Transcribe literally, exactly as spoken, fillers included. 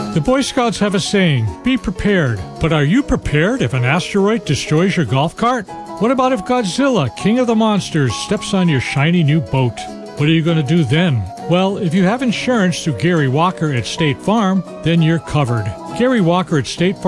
The Boy Scouts have a saying, be prepared. But are you prepared if an asteroid destroys your golf cart? What about if Godzilla, king of the monsters, steps on your shiny new boat? What are you going to do then? Well, if you have insurance through Gary Walker at State Farm, then you're covered. Gary Walker at State Farm